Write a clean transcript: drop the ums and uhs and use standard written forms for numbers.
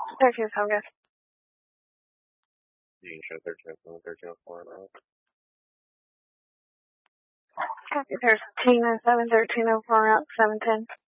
13 sound good. You can show 1304 now. Copy, there's 1307, 1304 out, 710.